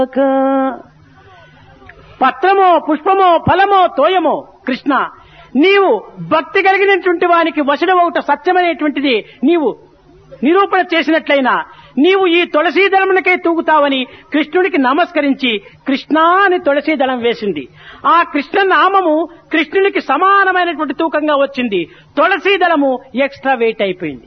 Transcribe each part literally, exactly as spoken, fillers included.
పత్రమో పుష్పమో ఫలమో తోయమో కృష్ణ నీవు భక్తి కలిగినటువంటి వానికి వశుడవవుట సత్యమైనటువంటిది నీవు నిరూపణ చేసినట్లయినా నీవు ఈ తులసీ దళమునకే తూగుతావని కృష్ణుడికి నమస్కరించి కృష్ణ అని తులసీ దళం వేసింది. ఆ కృష్ణ నామము కృష్ణునికి సమానమైనటువంటి తూకంగా వచ్చింది. తులసీ దళము ఎక్స్ట్రా వెయిట్ అయిపోయింది.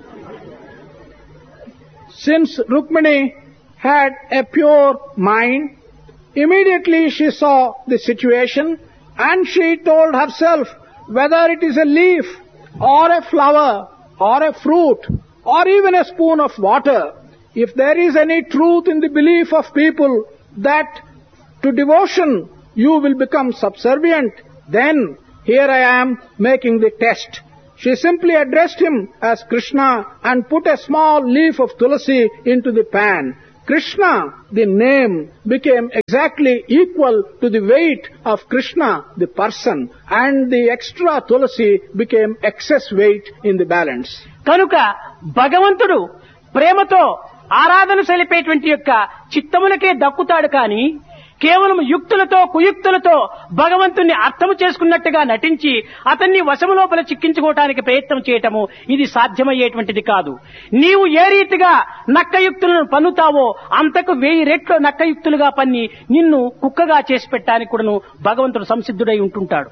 Since Rukmini had a pure mind, immediately she saw the situation and she told herself whether it is a leaf or a flower or a fruit or even a spoon of water, if there is any truth in the belief of people that to devotion you will become subservient, then here I am making the test. She simply addressed him as Krishna and put a small leaf of tulasi into the pan. Krishna, the name, became exactly equal to the weight of Krishna, the person, and the extra tulasi became excess weight in the balance. కనుక భగవంతుడు ప్రేమతో ఆరాధన సలిపేటువంటి యొక్క చిత్తమునకే దక్కుతాడు కానీ కేవలం యుక్తులతో కుయుక్తులతో భగవంతుణ్ణి అర్థము చేసుకున్నట్టుగా నటించి అతన్ని వశము లోపల చిక్కించుకోవటానికి ప్రయత్నం చేయటము ఇది సాధ్యమయ్యేటువంటిది కాదు. నీవు ఏ రీతిగా నక్కయుక్తులను పన్నుతావో అంతకు వెయ్యి రెట్లు నక్కయుక్తులుగా పన్ని నిన్ను కుక్కగా చేసి పెట్టడానికి కూడాను భగవంతుడు సంసిద్ధుడై ఉంటుంటాడు.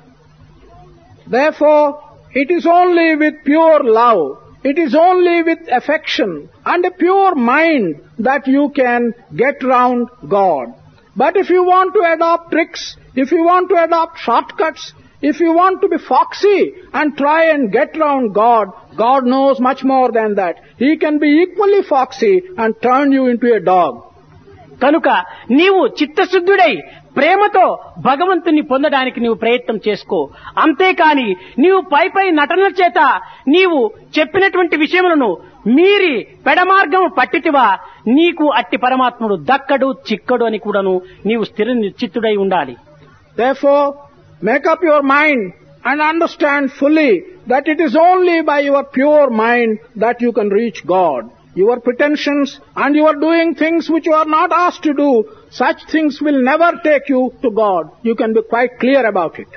Therefore, it is only with pure love, it is only with affection and a pure mind that you can get round God. But if you want to adopt tricks, if you want to adopt shortcuts, if you want to be foxy and try and get round God, God knows much more than that. He can be equally foxy and turn you into a dog. కనుక నీవు చిత్తశుద్ధుడై ప్రేమతో భగవంతుని పొందడానికి నీవు ప్రయత్నం చేసుకో. అంతేకాని నీవు పై పై నటనల చేత నీవు చెప్పినటువంటి విషయములను మీరి పెడమార్గం పట్టితివా నీకు అట్టి పరమాత్ముడు దక్కడు చిక్కడు అని కూడాను నీవు స్థిర నిశ్చితుడై ఉండాలి. Therefore, make up your mind and understand fully that it is only by your pure mind that you can reach God. Your pretensions and you are doing things which you are not asked to do, such things will never take you to God. You can be quite clear about it.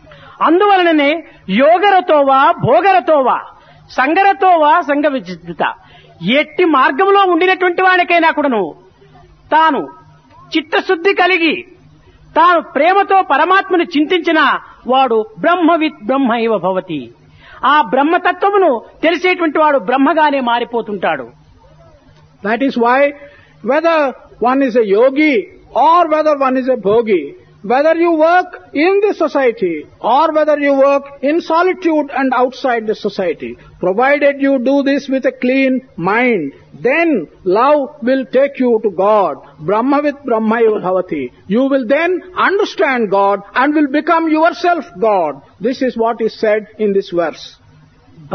అందువలననే యోగరతోవా భోగరతోవా సంగరతోవా సంగ విచిత్త ఎట్టి మార్గంలో ఉండినటువంటి వాడికైనా కూడాను తాను చిత్తశుద్ధి కలిగి తాను ప్రేమతో పరమాత్మని చింతించిన వాడు బ్రహ్మవిత్ బ్రహ్మ ఇవ భవతి. ఆ బ్రహ్మతత్వమును తెలిసేటువంటి వాడు బ్రహ్మగానే మారిపోతుంటాడు. That is why whether one is a yogi or whether one is a bhogi, whether you work in the society or whether you work in solitude and outside the society, provided you do this with a clean mind, then love will take you to God. Brahmavit Brahmaiva Bhavati. You will then understand God and will become yourself God. This is what is said in this verse.